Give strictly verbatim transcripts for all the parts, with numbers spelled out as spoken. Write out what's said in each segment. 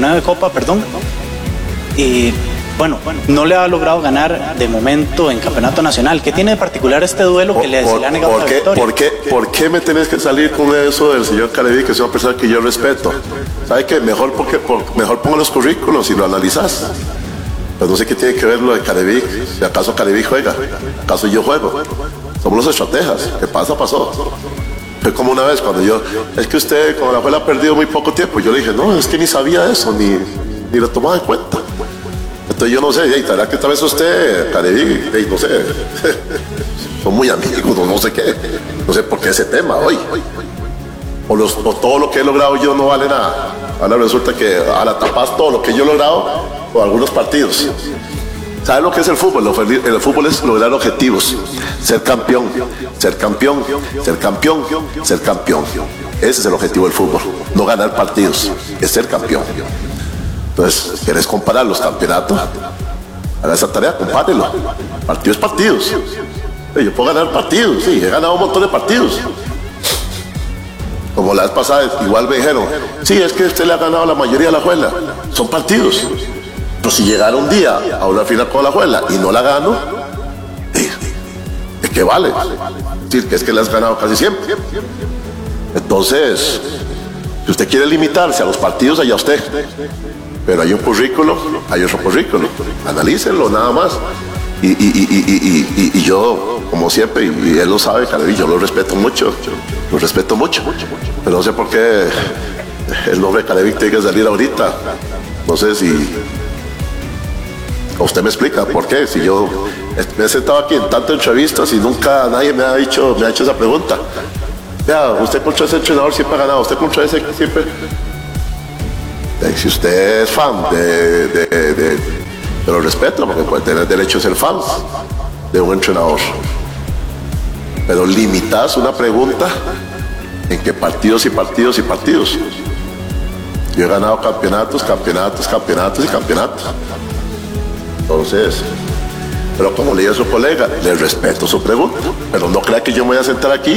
torneo de Copa, perdón. Y bueno, no le ha logrado ganar de momento en campeonato nacional. ¿Qué tiene de particular este duelo que le, por, se le ha negado por la qué, victoria? ¿por qué, ¿Por qué me tenés que salir con eso del señor Careví, que es una persona que yo respeto? ¿Sabe qué? Mejor, porque, por, mejor pongo los currículos y lo analizás. Pero no sé qué tiene que ver lo de Careví. Si acaso Careví juega, acaso yo juego. Somos los estrategas. ¿Qué pasa? Pasó. Fue como una vez cuando yo, es que usted con la abuela ha perdido muy poco tiempo. Yo le dije, no, es que ni sabía eso, ni, ni lo tomaba en cuenta. Entonces yo no sé, y tal vez que tal vez usted, Careví, y no sé, son muy amigos, no, no sé qué, no sé por qué ese tema hoy. O, los, o todo lo que he logrado yo no vale nada. Ahora resulta que a la tapas todo lo que yo he logrado por algunos partidos. ¿Sabes lo que es el fútbol? El fútbol es lograr objetivos, ser campeón, ser campeón, ser campeón, ser campeón. Ese es el objetivo del fútbol, no ganar partidos, es ser campeón. Entonces, ¿quieres comparar los campeonatos? Haga esa tarea, compárelo. Partidos, partidos. Yo puedo ganar partidos, sí, he ganado un montón de partidos. Como la vez pasada, igual me dijeron, sí, es que usted le ha ganado la mayoría de la juela. Son partidos. Pero si llegara un día a una final con la juela y no la gano, ¿de qué vale? Es decir, que es que le has ganado casi siempre. Entonces, si usted quiere limitarse a los partidos, allá usted. Pero hay un currículo, hay otro currículo. Analícenlo nada más. Y, y, y, y, y, y yo, como siempre, y él lo sabe, Careví, yo lo respeto mucho. Lo respeto mucho. Pero no sé por qué el nombre de Careví tiene que salir ahorita. No sé si... Usted me explica por qué. Si yo me he sentado aquí en tantas entrevistas y nunca nadie me ha dicho, me ha hecho esa pregunta. Ya, usted contra ese entrenador siempre ha ganado. Usted contra ese siempre... Si usted es fan de, de, de, de lo respeto, porque puede tener derecho a ser fan de un entrenador, pero limitas una pregunta en que partidos y partidos y partidos. Yo he ganado campeonatos, campeonatos, campeonatos y campeonatos. Entonces, pero como le digo a su colega, le respeto su pregunta, pero no crea que yo me voy a sentar aquí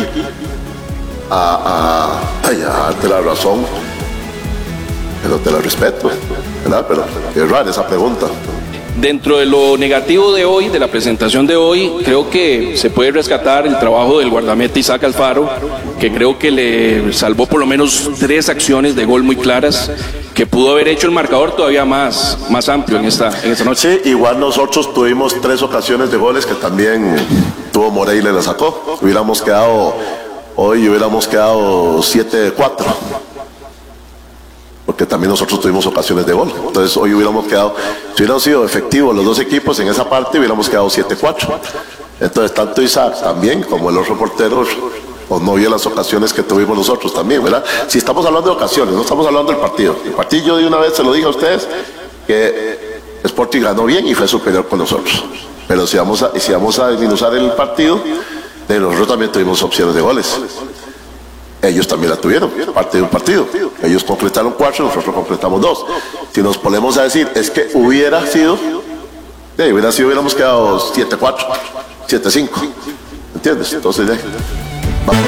a, a, a darte la razón. Pero te lo respeto, ¿verdad? Pero es rara esa pregunta. Dentro de lo negativo de hoy, de la presentación de hoy, creo que se puede rescatar el trabajo del guardameta Isaac Alfaro, que creo que le salvó por lo menos tres acciones de gol muy claras, que pudo haber hecho el marcador todavía más, más amplio en esta, en esta noche. Sí, igual nosotros tuvimos tres ocasiones de goles que también tuvo Moreira y le sacó. Hubiéramos quedado, hoy hubiéramos quedado siete cuatro. Porque también nosotros tuvimos ocasiones de gol. Entonces hoy hubiéramos quedado, si hubieran sido efectivos los dos equipos en esa parte, hubiéramos quedado siete cuatro. Entonces tanto Isaac también como el otro portero pues, no vio las ocasiones que tuvimos nosotros también, ¿verdad? Si estamos hablando de ocasiones, no estamos hablando del partido. El partido yo de una vez se lo dije a ustedes que Sporting ganó bien y fue superior con nosotros. Pero si vamos a, si vamos a disminuir el partido, de nosotros también tuvimos opciones de goles. Ellos también la tuvieron, parte de un partido. Ellos completaron cuatro, nosotros completamos dos. Si nos ponemos a decir, es que hubiera sido, eh, hubiera sido, hubiéramos quedado siete cuatro, siete cinco. ¿Entiendes? Entonces, eh, vamos.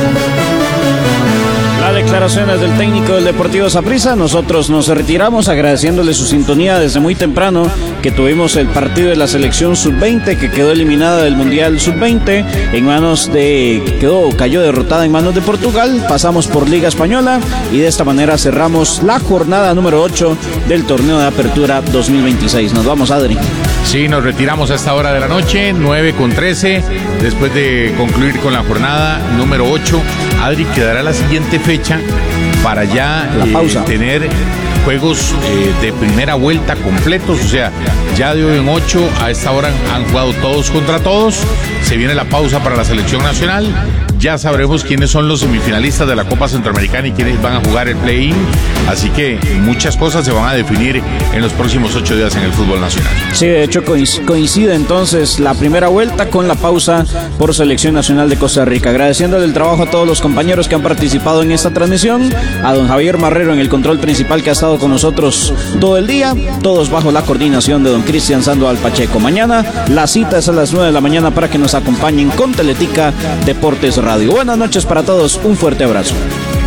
Las declaraciones del técnico del Deportivo Saprissa. Nosotros nos retiramos agradeciéndole su sintonía desde muy temprano, que tuvimos el partido de la selección sub veinte que quedó eliminada del Mundial sub veinte en manos de, quedó, cayó derrotada en manos de Portugal. Pasamos por Liga Española y de esta manera cerramos la jornada número ocho del torneo de apertura dos mil veintiséis. Nos vamos, Adri. Sí, nos retiramos a esta hora de la noche, nueve con trece, después de concluir con la jornada número ocho. Adri, quedará la siguiente fecha para ya eh, tener juegos eh, de primera vuelta completos, o sea, ya de hoy en ocho, a esta hora han jugado todos contra todos, se viene la pausa para la selección nacional, ya sabremos quiénes son los semifinalistas de la Copa Centroamericana y quiénes van a jugar el play-in, así que muchas cosas se van a definir en los próximos ocho días en el fútbol nacional. Sí, de hecho coincide entonces la primera vuelta con la pausa por Selección Nacional de Costa Rica. Agradeciéndole el trabajo a todos los compañeros que han participado en esta transmisión, a don Javier Marrero en el control principal que ha estado con nosotros todo el día, todos bajo la coordinación de don Cristian Sandoval Pacheco. Mañana la cita es a las nueve de la mañana para que nos acompañen con Teletica Deportes Radio. Buenas noches para todos, un fuerte abrazo.